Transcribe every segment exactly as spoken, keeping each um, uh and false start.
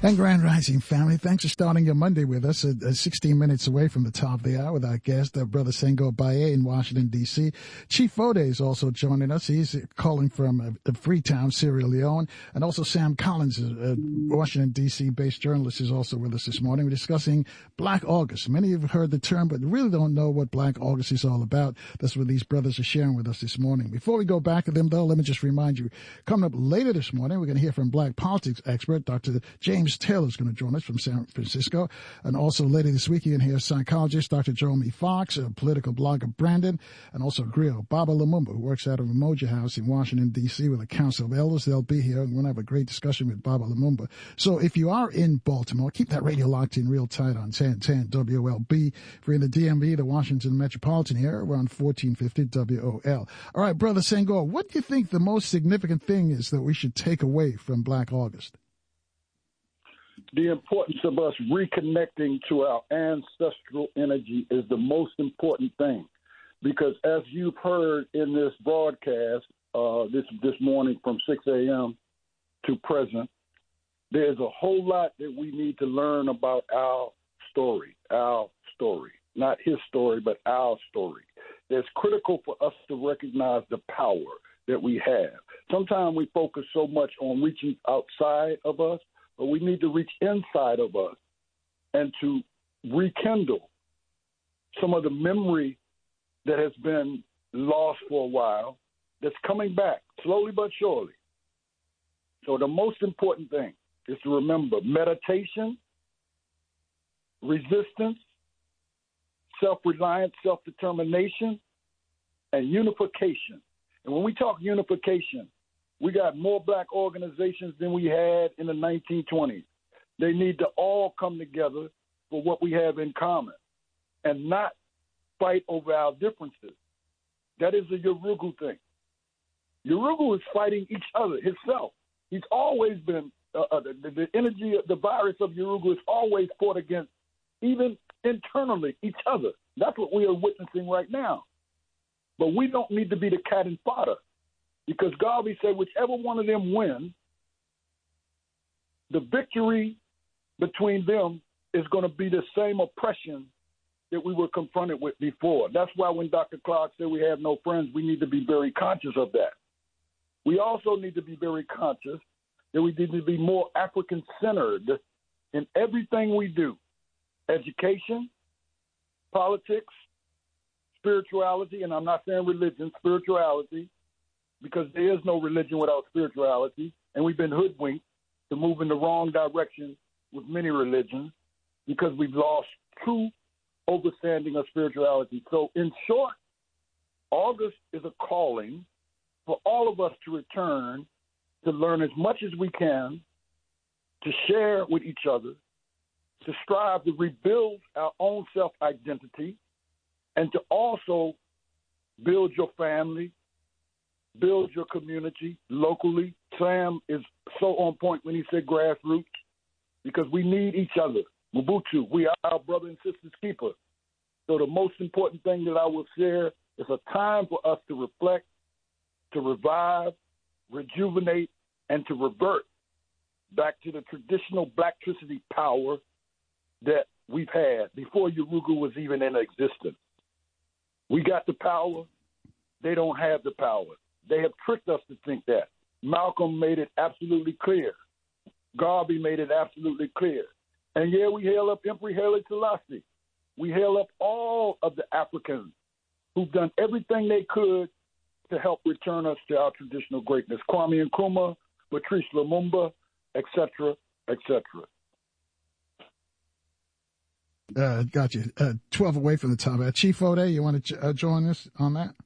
And Grand Rising family, thanks for starting your Monday with us at, at sixteen minutes away from the top of the hour with our guest, uh, Brother Senghor Baye in Washington, D C. Chief Fode is also joining us. He's calling from uh, Freetown, Sierra Leone. And also Sam Collins, a Washington, D C-based journalist, is also with us this morning. We're discussing Black August. Many of you have heard the term, but really don't know what Black August is all about. That's what these brothers are sharing with us this morning. Before we go back to them, though, let me just remind you, coming up later this morning, we're going to hear from Black politics expert, Doctor James Taylor is going to join us from San Francisco. And also later this week, you can hear psychologist Doctor Jeremy Fox, a political blogger Brandon, and also Griot Baba Lumumba, who works out of Umoja House in Washington, D C with a council of elders. They'll be here, and we're going to have a great discussion with Baba Lumumba. So if you are in Baltimore, keep that radio locked in real tight on ten ten W O L B. If you're in the D M V, the Washington metropolitan area, we're on fourteen fifty W O L. All right, Brother Senghor, what do you think the most significant thing is that we should take away from Black August? The importance of us reconnecting to our ancestral energy is the most important thing, because as you've heard in this broadcast uh, this this morning from six a.m. to present, there's a whole lot that we need to learn about our story, our story, not his story, but our story. It's critical for us to recognize the power that we have. Sometimes we focus so much on reaching outside of us, but we need to reach inside of us and to rekindle some of the memory that has been lost for a while that's coming back slowly but surely. So the most important thing is to remember meditation, resistance, self-reliance, self-determination, and unification. And when we talk unification, we got more black organizations than we had in the nineteen twenties. They need to all come together for what we have in common and not fight over our differences. That is a Yurugu thing. Yurugu is fighting each other, himself. He's always been, uh, uh, the, the energy, the virus of Yurugu is always fought against, even internally, each other. That's what we are witnessing right now. But we don't need to be the cat and fodder. Because Garvey said whichever one of them wins, the victory between them is going to be the same oppression that we were confronted with before. That's why when Doctor Clark said we have no friends, we need to be very conscious of that. We also need to be very conscious that we need to be more African-centered in everything we do. Education, politics, spirituality, and I'm not saying religion, spirituality, because there is no religion without spirituality, and we've been hoodwinked to move in the wrong direction with many religions because we've lost true understanding of spirituality. So in short, August is a calling for all of us to return to learn as much as we can, to share with each other, to strive to rebuild our own self-identity, and to also build your family, build your community locally. Sam is so on point when he said grassroots, because we need each other. Mobutu, we are our brother and sister's keeper. So the most important thing that I will share is a time for us to reflect, to revive, rejuvenate, and to revert back to the traditional Blacktricity power that we've had before Yurugu was even in existence. We got the power. They don't have the power. They have tricked us to think that. Malcolm made it absolutely clear. Garvey made it absolutely clear. And yeah, we hail up Emperor Haile Selassie. We hail up all of the Africans who've done everything they could to help return us to our traditional greatness. Kwame Nkrumah, Patrice Lumumba, et cetera, et cetera. Uh, got you. Uh, twelve away from the top. Uh, Chief Fode, you want to uh, join us on that?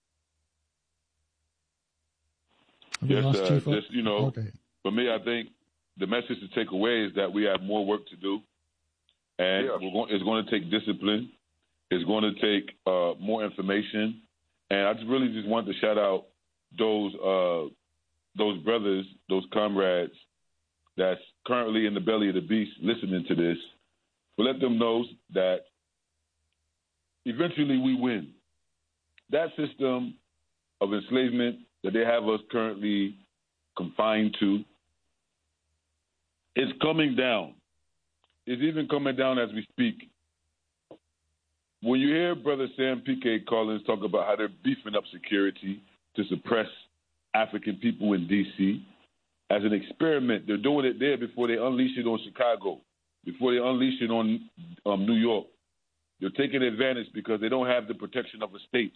Yes, uh, just, you know, okay. For me, I think the message to take away is that we have more work to do, and yeah. we're going, it's going to take discipline. It's going to take uh, more information, and I just really just want to shout out those uh, those brothers, those comrades that's currently in the belly of the beast listening to this. But let them know that eventually we win. That system of enslavement that they have us currently confined to, It's coming down. It's even coming down as we speak. When you hear Brother Sam P K Collins talk about how they're beefing up security to suppress African people in D C as an experiment, they're doing it there before they unleash it on Chicago, before they unleash it on um, New York. They're taking advantage because they don't have the protection of a state.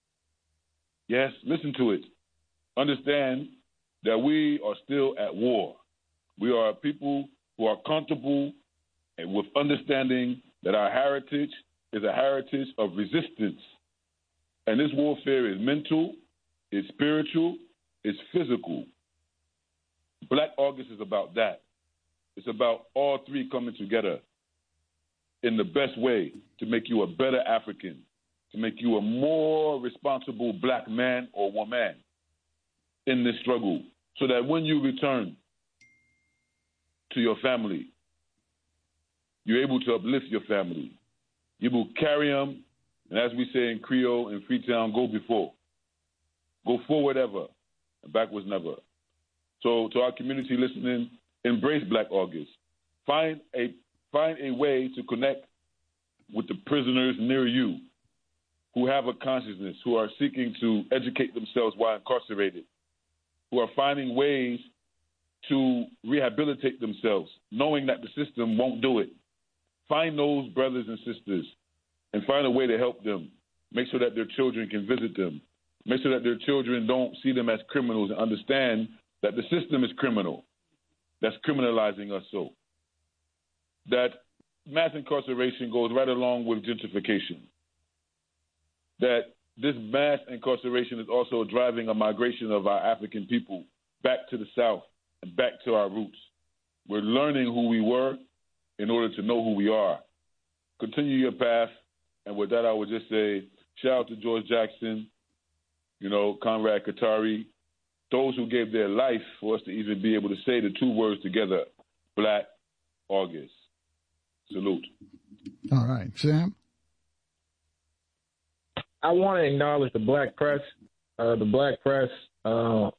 Yes, listen to it. Understand that we are still at war. We are people who are comfortable and with understanding that our heritage is a heritage of resistance. And this warfare is mental, it's spiritual, it's physical. Black August is about that. It's about all three coming together in the best way to make you a better African, to make you a more responsible black man or woman in this struggle, so that when you return to your family, you're able to uplift your family. You will carry them, and as we say in Creole in Freetown, go before. Go forward ever, and backwards never. So to our community listening, embrace Black August. Find a find a way to connect with the prisoners near you who have a consciousness, who are seeking to educate themselves while incarcerated, who are finding ways to rehabilitate themselves, knowing that the system won't do it. Find those brothers and sisters and find a way to help them. Make sure that their children can visit them. Make sure that their children don't see them as criminals and understand that the system is criminal, that's criminalizing us so. That mass incarceration goes right along with gentrification. That this mass incarceration is also driving a migration of our African people back to the South and back to our roots. We're learning who we were in order to know who we are. Continue your path. And with that, I would just say, shout out to George Jackson, you know, Conrad Katari, those who gave their life for us to even be able to say the two words together, Black August. Salute. All right. Sam? I want to acknowledge the Black Press. Uh, the Black Press, uh,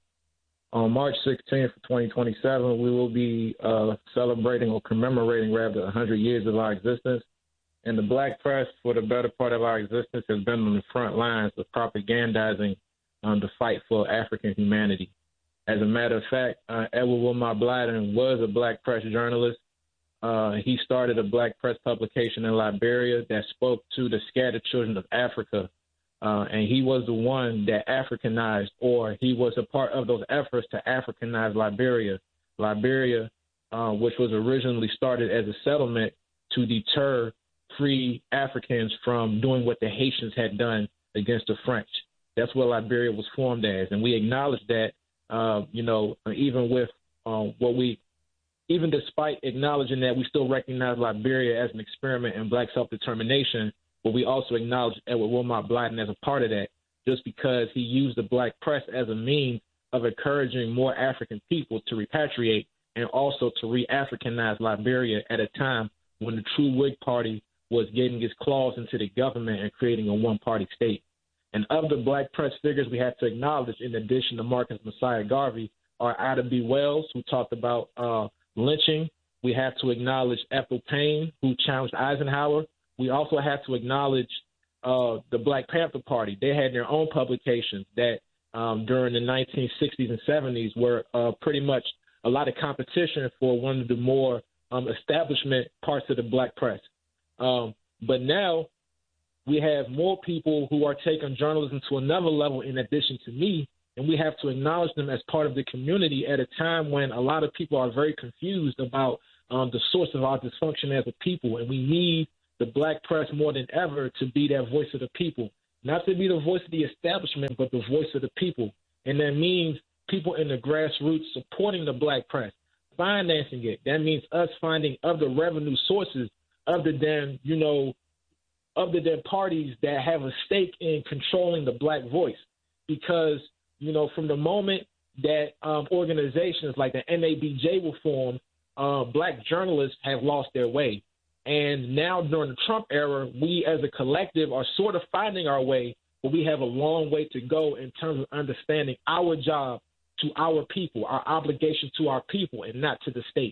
on March sixteenth, twenty twenty-seven, we will be uh, celebrating or commemorating, rather, one hundred years of our existence. And the Black Press, for the better part of our existence, has been on the front lines of propagandizing um, the fight for African humanity. As a matter of fact, uh, Edward Wilmot Blyden was a Black Press journalist. Uh, he started a Black Press publication in Liberia that spoke to the scattered children of Africa. Uh, and he was the one that Africanized, or he was a part of those efforts to Africanize Liberia. Liberia, uh, which was originally started as a settlement to deter free Africans from doing what the Haitians had done against the French. That's what Liberia was formed as. And we acknowledge that, uh, you know, even with uh, what we, even despite acknowledging that we still recognize Liberia as an experiment in Black self-determination, but we also acknowledge Edward Wilmot Blyden as a part of that, just because he used the Black Press as a means of encouraging more African people to repatriate and also to re-Africanize Liberia at a time when the true Whig Party was getting its claws into the government and creating a one-party state. And of the Black Press figures we have to acknowledge, in addition to Marcus Messiah Garvey, are Ida B. Wells, who talked about uh, lynching. We have to acknowledge Ethel Payne, who challenged Eisenhower. We also have to acknowledge uh, the Black Panther Party. They had their own publications that um, during the nineteen sixties and seventies were uh, pretty much a lot of competition for one of the more um, establishment parts of the Black press. Um, but now we have more people who are taking journalism to another level in addition to me, and we have to acknowledge them as part of the community at a time when a lot of people are very confused about um, the source of our dysfunction as a people, and we need the Black press more than ever to be that voice of the people, not to be the voice of the establishment, but the voice of the people. And that means people in the grassroots supporting the Black press, financing it. That means us finding other revenue sources other than, you know, other than parties that have a stake in controlling the Black voice. Because, you know, from the moment that um, organizations like the N A B J were formed, uh, Black journalists have lost their way. And now during the Trump era, we as a collective are sort of finding our way, but we have a long way to go in terms of understanding our job to our people, our obligation to our people, and not to the state.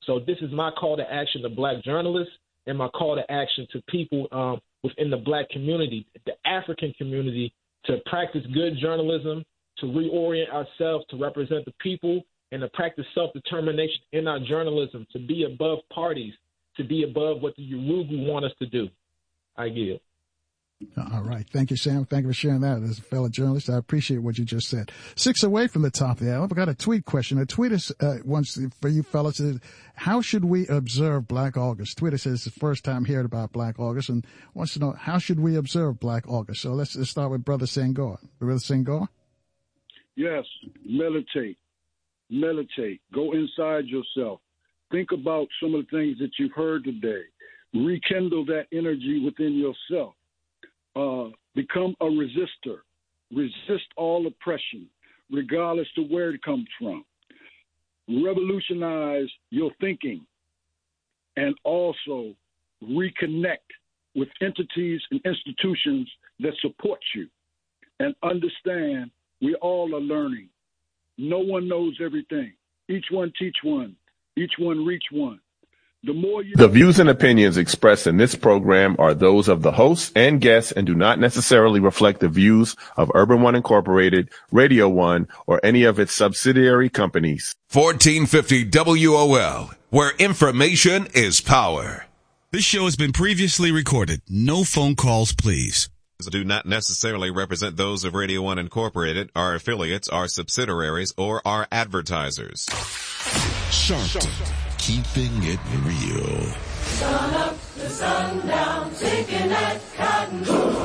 So this is my call to action to black journalists and my call to action to people um, within the black community, the African community, to practice good journalism, to reorient ourselves, to represent the people, and to practice self-determination in our journalism, to be above parties, to be above what the Yurugu want us to do. I give. All right. Thank you, Sam. Thank you for sharing that. As a fellow journalist, I appreciate what you just said. Six away from the top of the hour, I've got a tweet question. A tweet is, uh, once for you fellas, is, how should we observe Black August? Twitter says it's the first time hearing about Black August and wants to know, how should we observe Black August? So let's, let's start with Brother Senghor. Brother Senghor? Yes, meditate. Meditate. Go inside yourself. Think about some of the things that you've heard today. Rekindle that energy within yourself. Uh, become a resistor. Resist all oppression, regardless to where it comes from. Revolutionize your thinking and also reconnect with entities and institutions that support you. And understand we all are learning. No one knows everything. Each one teach one. Each one reach one. The more you The views and opinions expressed in this program are those of the hosts and guests and do not necessarily reflect the views of Urban One Incorporated, Radio One, or any of its subsidiary companies. fourteen fifty W O L, where information is power. This show has been previously recorded. No phone calls, please. Do not necessarily represent those of Radio One Incorporated, our affiliates, our subsidiaries, or our advertisers. Sharpton, keeping it real. Sun up, the sun down, taking that cotton.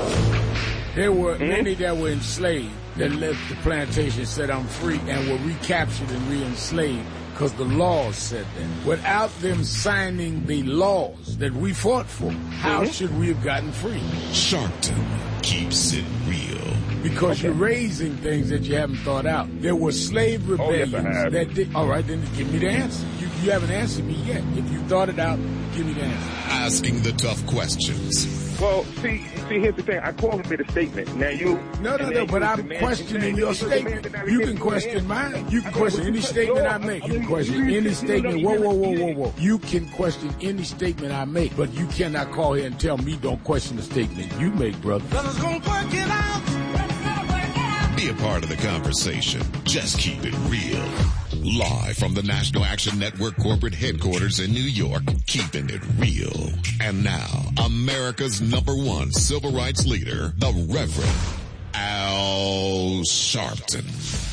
There were mm-hmm. many that were enslaved that left the plantation, said I'm free, and were recaptured and re-enslaved because the laws said that. Without them signing the laws that we fought for, how mm-hmm. should we have gotten free? Sharpton keeps it real. Because okay. you're raising things that you haven't thought out. There were slave rebellions oh, yes, that did. All right, then give me the answer. You, you haven't answered me yet. If you thought it out, give me the answer. Asking the tough questions. Well, see, see, here's the thing. I call it a statement. Now you. No, no, no. But I'm questioning your statement. You can question mine. You can question any statement I make. You can question any statement. Whoa, whoa, whoa, whoa, whoa. You can question any statement I make, but you cannot call here and tell me don't question the statement you make, brother. Brothers gonna work it out. Be a part of the conversation. Just keep it real. Live from the National Action Network corporate headquarters in New York, keeping it real. And now, America's number one civil rights leader, the Reverend Al Sharpton.